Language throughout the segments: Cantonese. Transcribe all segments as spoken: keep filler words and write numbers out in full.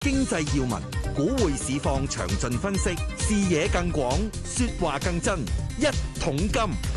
經濟要聞，股匯市況詳盡分析，視野更廣，說話更真。一桶金，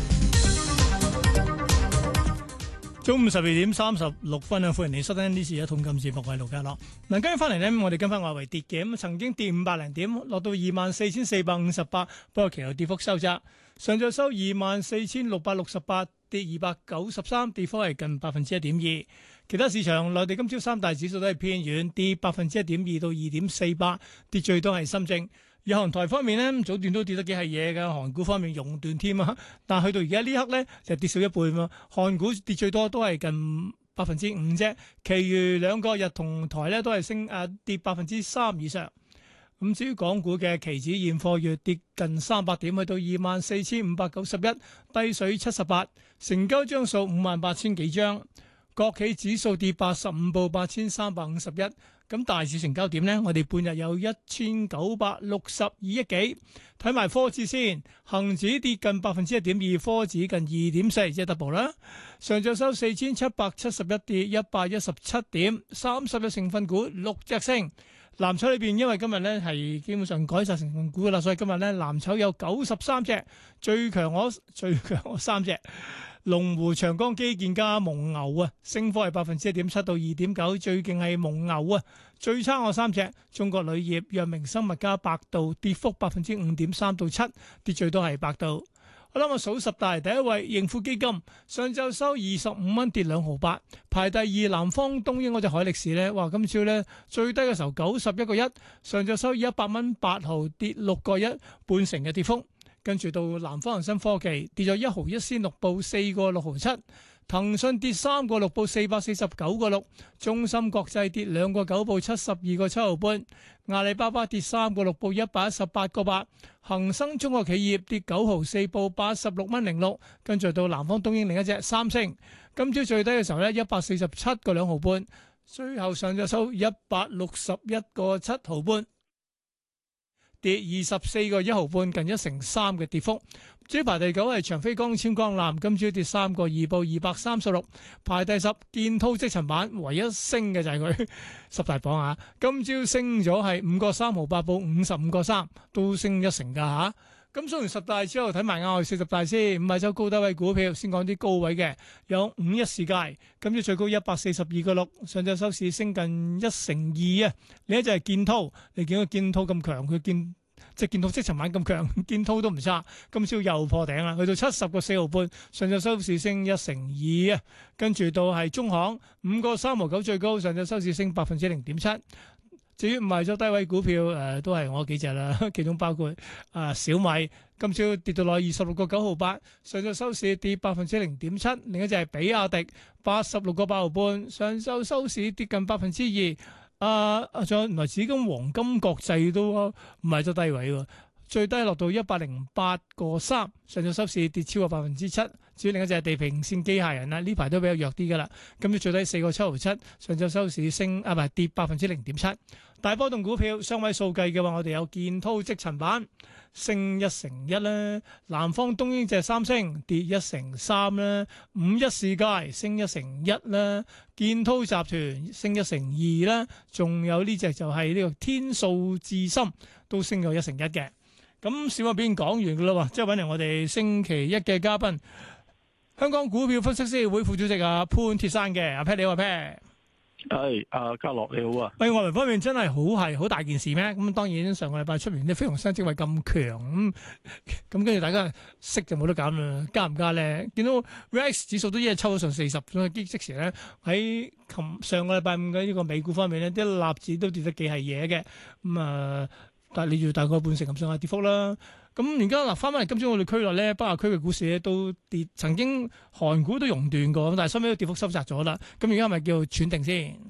中午十二點三十六分啊！歡迎你收聽呢次一桶金節目，我係盧家樂。嗱，今日翻嚟呢，我哋跟翻外圍跌嘅，咁曾經跌五百零點，落到二萬四千四百五十八，不過其後跌幅收窄。上晝收二萬四千六百六十八，跌二百九十三，跌幅係近百分之一點二。其他市場，內地今朝三大指數都係偏軟，跌百分之一點二到二點四八，跌最多係深證。日韓台方面呢，早段都跌得幾係嘢嘅，韓股方面熔斷添啊，但係去到而家呢刻呢，就跌少一半嘛。韓股跌最多都係近百分之五啫，其餘兩個日同台呢都係升誒跌百分之三以上。咁至於港股嘅期指現貨月跌近三百點，去到二萬四千五百九十一，低水七十八，成交張數五萬八千幾張。國企指數跌八十五，報八千三百五十一。咁大市成交點呢？我哋半日有一千九百六十二億幾。睇埋科指先，恒指跌近百分之一點二，科指近二點四，即係 double 啦。上晝收四千七百七十一，跌一百一十七點，三十隻成分股六隻升。藍籌裏邊，因為今日咧係基本上改晒成分股啦，所以今日咧藍籌有九十三隻，最強我最強我三隻。龍湖、長江基建加蒙牛啊，升幅係百分之一點七到二點九，最勁係蒙牛啊，最差我三隻。中國鋁業、藥明生物加百度，跌幅百分之五點三到七，跌最多係百度。我諗我數十大，第一位盈富基金，上晝收二十五蚊，跌兩毫八，排第二。南方東英嗰隻海力士咧，哇，今朝咧最低嘅時候九十一個一，上晝收一百蚊八毫，跌六個一，半成嘅跌幅。跟住到南方恒生科技跌咗一毫一仙六，報四個六毫七。騰訊跌三個六，報四百四十九個六。中芯國際跌兩個九，報七十二個七毫半。阿里巴巴跌三個六，報一百一十八個八。恒生中國企業跌九毫四，報八十六蚊零六。跟住到南方東英另一隻三星，今朝最低嘅時候咧一百四十七個兩毫半，最後上晝收一百六十一個七毫半。跌二十四個一毫半，近一成三嘅跌幅。至於排第九係長飛光纖光纜，今朝跌三個二，報二百三十六。排第十建滔積層板，唯一升嘅就係佢十大榜啊！今朝升咗係五個三毫八，報五十五個三，都升一成㗎嚇。咁數完十大之後，睇埋亞外四十大先，五十周高低位股票，先講啲高位嘅，有五一世界，今朝最高一百四十二個六，上晝收市升近一成二啊！另一隻係建滔，你見到建滔咁強，佢建即係建滔積層板咁強，建滔都唔差，今朝又破頂啦，去到七十個四毫半，上晝收市升一成二啊！跟住到係中行，五個三毫九最高，上晝收市升百分之零點七。至於賣咗低位股票，誒、呃、都係我幾隻啦，其中包括啊、呃、小米，今朝跌到落二十六個九毫八，上晝收市跌百分之零點七。另一隻係比亞迪，八十六個八毫半，上晝收市跌近百分之二。啊啊，仲有原來紫金黃金國際都賣咗低位喎，最低落到一百零八個三，上晝收市跌超過百分之七。至於另一隻係地平線機械人啦，呢排都比較弱啲噶啦。今朝最低四個七毫七，上晝收市升啊，唔係跌百分之零點七。大波動股票雙位數計嘅話，我哋有建滔積層板升一成一啦，南方東英隻三星跌一成三啦，五一世界升一成一啦，建滔集團升一成二啦，仲有呢隻就係呢個天數智深都升咗一成一嘅。咁小話表演講完噶啦喎，即係揾嚟我哋星期一嘅嘉賓，香港股票分析師會副主席阿潘鐵珊嘅。阿 Pat 你好，阿 Pat。 係，阿嘉樂你好啊。 喂，外圍方面真係好係好大件事咩？咁當然上個禮拜出面啲非農新職位咁強，咁咁跟住大家息就冇得減啦，加唔加咧？見到 V I X 指數都一日抽咗上四十，所以即時咧喺琴上個禮拜五嘅呢個美股方面咧，啲納指都跌得幾係嘢嘅。咁、嗯、啊，但係你要大概半成咁上下跌幅啦。咁而家嗱，翻返嚟今朝我哋區內咧，北亞區嘅股市咧都跌，曾經韓股都熔斷過，但係收尾都跌幅收窄咗啦。咁而家係咪叫喘定先？ 誒、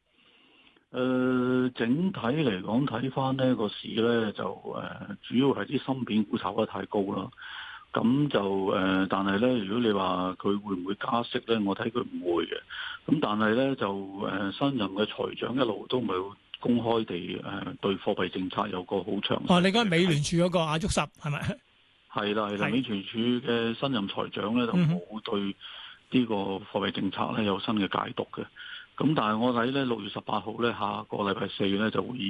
呃，整體嚟講睇翻呢個市咧，就誒、呃、主要係啲芯片股炒得太高啦。咁就誒、呃，但係咧，如果你話佢會唔會加息咧，我睇佢唔會嘅。咁但係咧就誒、呃，新任嘅財長一路都冇公開地誒、呃、對貨幣政策有個好長。 哦，你講美聯儲嗰個阿沃什係咪？ 係啦係啦，美聯儲嘅新任財長咧就冇對呢個貨幣政策咧有新嘅解讀嘅。 咁但係我睇咧六月十八號咧，下個禮拜四咧就會議